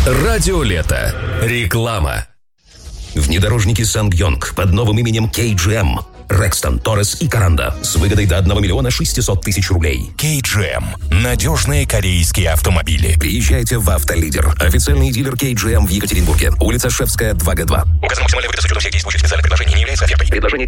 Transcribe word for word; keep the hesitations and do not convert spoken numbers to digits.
Радио Лето. Реклама. Внедорожники Сангьонг под новым именем кей джи эм. Рекстон, Торрес и Каранда с выгодой до одного миллиона шестисот тысяч рублей. кей джи эм. Надежные корейские автомобили. Приезжайте в Автолидер. Официальный дилер кей джи эм в Екатеринбурге. Улица Шефская, два гэ два. Указан максимальный выгода с учетом всех действующих специальных предложений. Не является офертой. Предложение